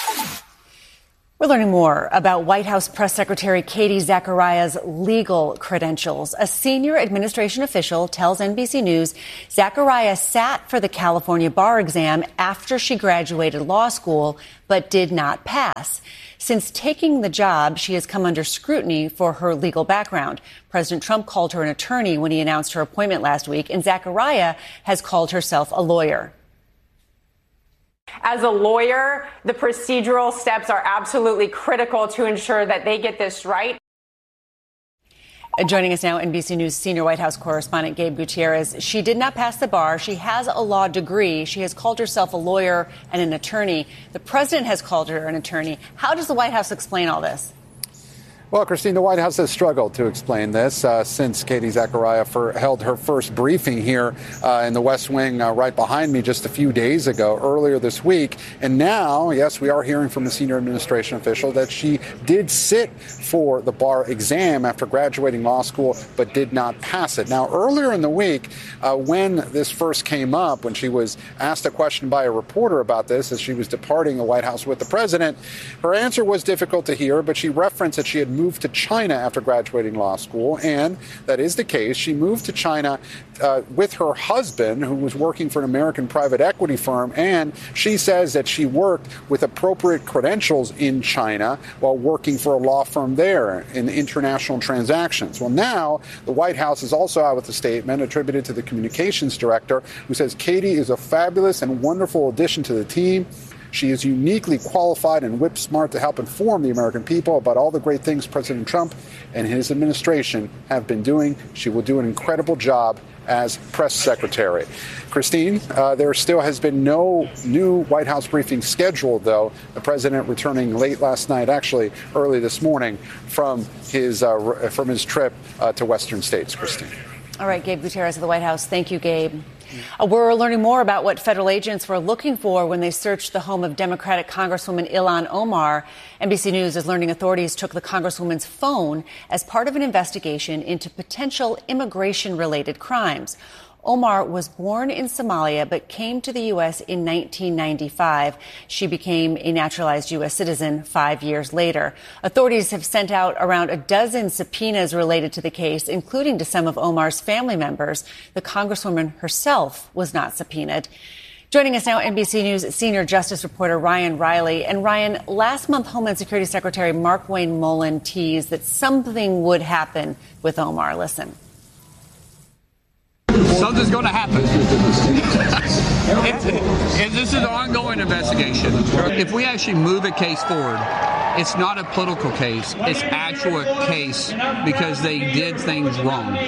We're learning more about White House Press Secretary Katie Zachariah's legal credentials. A senior administration official tells NBC News Zachariah sat for the California bar exam after she graduated law school, but did not pass. Since taking the job, she has come under scrutiny for her legal background. President Trump called her an attorney when he announced her appointment last week, and Zachariah has called herself a lawyer. As a lawyer, the procedural steps are absolutely critical to ensure that they get this right. Joining us now, NBC News senior White House correspondent Gabe Gutierrez. She did not pass the bar. She has a law degree. She has called herself a lawyer and an attorney. The president has called her an attorney. How does the White House explain all this? Well, Christine, the White House has struggled to explain this since Katie Zachariah held her first briefing here in the West Wing right behind me just a few days ago, earlier this week. And now, yes, we are hearing from a senior administration official that she did sit for the bar exam after graduating law school, but did not pass it. Now, earlier in the week, when this first came up, when she was asked a question by a reporter about this as she was departing the White House with the president, her answer was difficult to hear, but she referenced that she had moved to China after graduating law school, and that is the case. She moved to China with her husband, who was working for an American private equity firm, and she says that she worked with appropriate credentials in China while working for a law firm there in international transactions. Well, now the White House is also out with a statement attributed to the communications director, who says Katie is a fabulous and wonderful addition to the team. She is uniquely qualified and whip smart to help inform the American people about all the great things President Trump and his administration have been doing. She will do an incredible job as press secretary. Christine, there still has been no new White House briefing scheduled, though. The president returning late last night, actually early this morning, from his trip to Western states. Christine. All right, Gabe Gutierrez of the White House. Thank you, Gabe. We're learning more about what federal agents were looking for when they searched the home of Democratic Congresswoman Ilhan Omar. NBC News is learning authorities took the Congresswoman's phone as part of an investigation into potential immigration-related crimes. Omar was born in Somalia but came to the U.S. in 1995. She became a naturalized U.S. citizen 5 years later. Authorities have sent out around a dozen subpoenas related to the case, including to some of Omar's family members. The Congresswoman herself was not subpoenaed. Joining us now, NBC News senior justice reporter Ryan Riley. And Ryan, last month, Homeland Security Secretary Markwayne Mullin teased that something would happen with Omar. Listen. Something's going to happen. This is an ongoing investigation. If we actually move a case forward, it's not a political case. It's actual case because they did things wrong.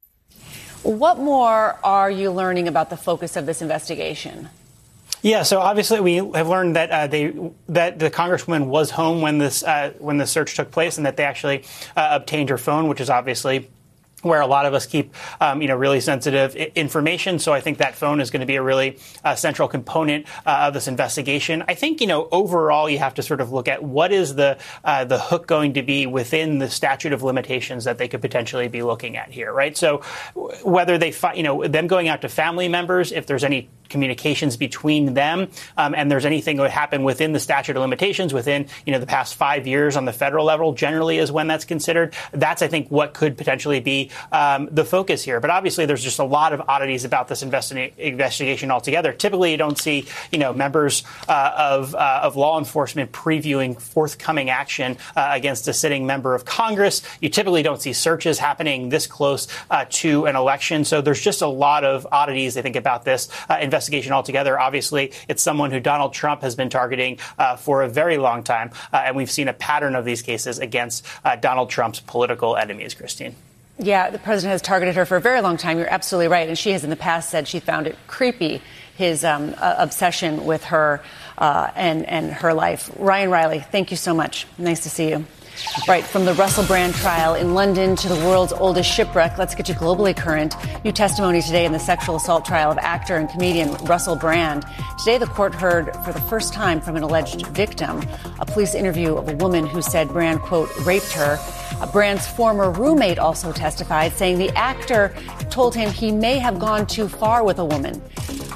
What more are you learning about the focus of this investigation? Yeah, so obviously we have learned that that the Congresswoman was home when the search took place, and that they actually obtained her phone, which is obviously where a lot of us keep, really sensitive information. So I think that phone is going to be a really central component of this investigation. I think, overall, you have to sort of look at what is the hook going to be within the statute of limitations that they could potentially be looking at here, right? So whether they, them going out to family members, if there's any communications between them, and there's anything that would happen within the statute of limitations within, the past 5 years on the federal level, generally is when that's considered. That's, I think, what could potentially be the focus here. But obviously, there's just a lot of oddities about this investigation altogether. Typically, you don't see, members of law enforcement previewing forthcoming action against a sitting member of Congress. You typically don't see searches happening this close to an election. So there's just a lot of oddities, I think, about this investigation altogether. Obviously, it's someone who Donald Trump has been targeting for a very long time. And we've seen a pattern of these cases against Donald Trump's political enemies, Christine. Yeah, the president has targeted her for a very long time. You're absolutely right. And she has in the past said she found it creepy, his obsession with her and her life. Ryan Riley, thank you so much. Nice to see you. Right, from the Russell Brand trial in London to the world's oldest shipwreck, let's get you globally current. New testimony today in the sexual assault trial of actor and comedian Russell Brand. Today, the court heard for the first time from an alleged victim, a police interview of a woman who said Brand, quote, raped her. Brand's former roommate also testified, saying the actor told him he may have gone too far with a woman.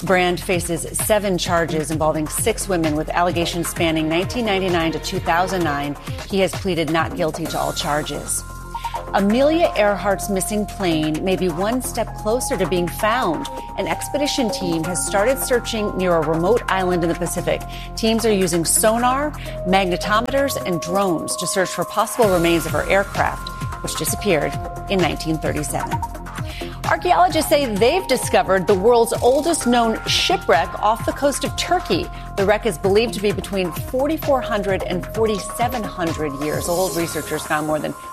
Brand faces 7 charges involving 6 women with allegations spanning 1999 to 2009. He has pleaded not guilty to all charges. Amelia Earhart's missing plane may be one step closer to being found. An expedition team has started searching near a remote island in the Pacific. Teams are using sonar, magnetometers, and drones to search for possible remains of her aircraft, which disappeared in 1937. Archaeologists say they've discovered the world's oldest known shipwreck off the coast of Turkey. The wreck is believed to be between 4,400 and 4,700 years old. Researchers found more than